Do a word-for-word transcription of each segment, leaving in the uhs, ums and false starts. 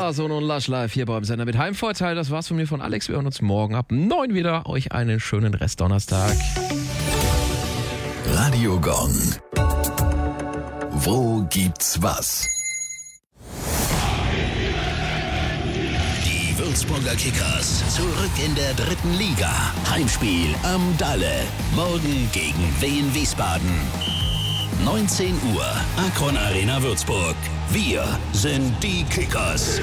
Sohn und Lush Live hier beim Sender mit Heimvorteil. Das war's von mir, von Alex. Wir hören uns morgen ab neun wieder. Euch einen schönen Restdonnerstag. Radio Gong. Wo gibt's was? Die Würzburger Kickers zurück in der dritten Liga. Heimspiel am Dalle. Morgen gegen Wien Wiesbaden. neunzehn Uhr, Akron Arena Würzburg. Wir sind die Kickers.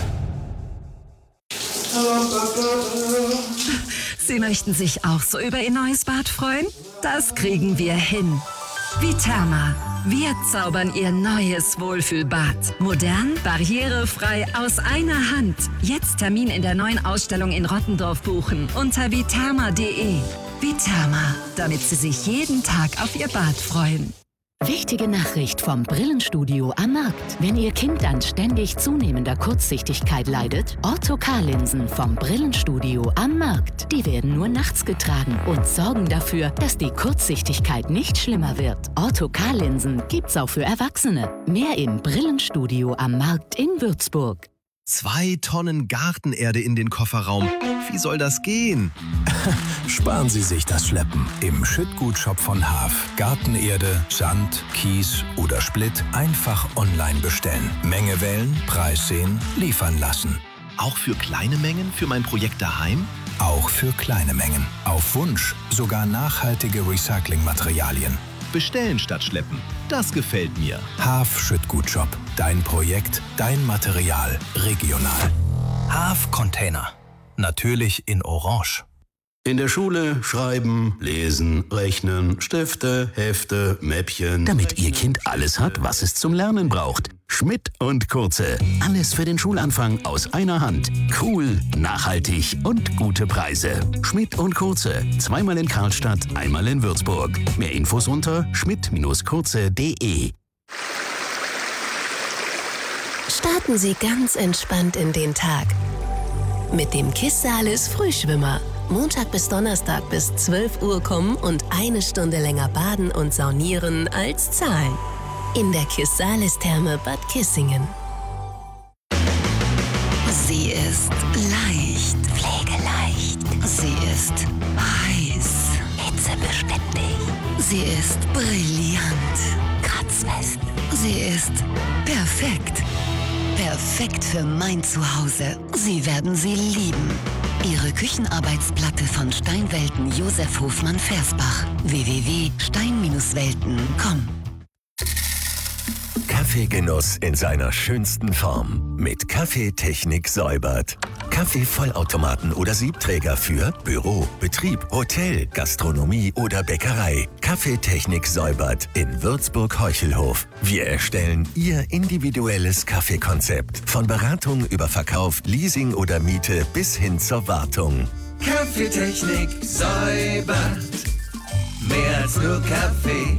Sie möchten sich auch so über Ihr neues Bad freuen? Das kriegen wir hin. Viterma. Wir zaubern Ihr neues Wohlfühlbad. Modern, barrierefrei, aus einer Hand. Jetzt Termin in der neuen Ausstellung in Rottendorf buchen unter viterma punkt de. Viterma, damit Sie sich jeden Tag auf Ihr Bad freuen. Wichtige Nachricht vom Brillenstudio am Markt. Wenn Ihr Kind an ständig zunehmender Kurzsichtigkeit leidet, Ortho-K-Linsen vom Brillenstudio am Markt. Die werden nur nachts getragen und sorgen dafür, dass die Kurzsichtigkeit nicht schlimmer wird. Ortho-K-Linsen gibt's auch für Erwachsene. Mehr im Brillenstudio am Markt in Würzburg. Zwei Tonnen Gartenerde in den Kofferraum. Wie soll das gehen? Sparen Sie sich das Schleppen. Im Schüttgutshop von Haaf. Gartenerde, Sand, Kies oder Splitt einfach online bestellen. Menge wählen, Preis sehen, liefern lassen. Auch für kleine Mengen für mein Projekt daheim? Auch für kleine Mengen. Auf Wunsch sogar nachhaltige Recyclingmaterialien. Bestellen statt schleppen. Das gefällt mir. Haaf Schüttgutshop. Dein Projekt, dein Material. Regional. Haaf Container. Natürlich in Orange. In der Schule schreiben, lesen, rechnen, Stifte, Hefte, Mäppchen. Damit Ihr Kind alles hat, was es zum Lernen braucht. Schmidt und Kurze. Alles für den Schulanfang aus einer Hand. Cool, nachhaltig und gute Preise. Schmidt und Kurze. Zweimal in Karlstadt, einmal in Würzburg. Mehr Infos unter schmidt kurze punkt de. Starten Sie ganz entspannt in den Tag. Mit dem Kissalis Frühschwimmer. Montag bis Donnerstag bis zwölf Uhr kommen und eine Stunde länger baden und saunieren als zahlen. In der Kissalis-Therme Bad Kissingen. Sie ist leicht, pflegeleicht. Sie ist heiß, hitzebeständig. Sie ist brillant, kratzfest. Sie ist perfekt. Perfekt für mein Zuhause. Sie werden sie lieben. Ihre Küchenarbeitsplatte von Steinwelten Josef Hofmann Versbach. w w w punkt stein welten punkt com. Kaffeegenuss in seiner schönsten Form. Mit Kaffeetechnik Säubert. Kaffeevollautomaten oder Siebträger für Büro, Betrieb, Hotel, Gastronomie oder Bäckerei. Kaffeetechnik Säubert in Würzburg-Heuchelhof. Wir erstellen Ihr individuelles Kaffeekonzept. Von Beratung über Verkauf, Leasing oder Miete bis hin zur Wartung. Kaffeetechnik Säubert. Mehr als nur Kaffee.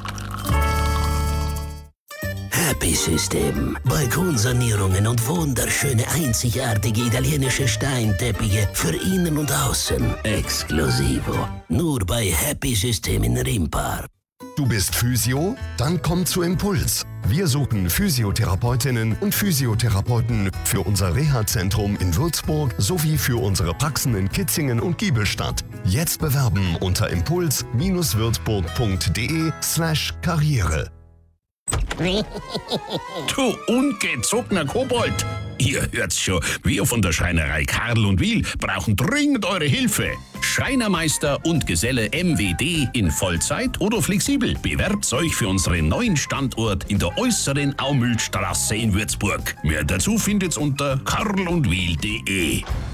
Happy System. Balkonsanierungen und wunderschöne, einzigartige italienische Steinteppiche für innen und außen. Exklusivo. Nur bei Happy System in Rimpar. Du bist Physio? Dann komm zu Impuls. Wir suchen Physiotherapeutinnen und Physiotherapeuten für unser Reha-Zentrum in Würzburg sowie für unsere Praxen in Kitzingen und Giebelstadt. Jetzt bewerben unter impuls würzburg punkt de slash karriere. Du ungezogener Kobold! Ihr hört's schon, wir von der Schreinerei Karl und Wiel brauchen dringend eure Hilfe. Schreinermeister und Geselle M W D in Vollzeit oder flexibel. Bewerbt euch für unseren neuen Standort in der äußeren Aumühlstraße in Würzburg. Mehr dazu findet's unter karl und wiel punkt de.